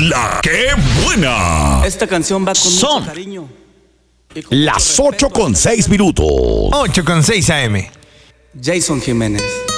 La que buena. Esta canción va con Son mucho cariño. Las 8:06 minutos. 8:06 AM. Jason Jiménez.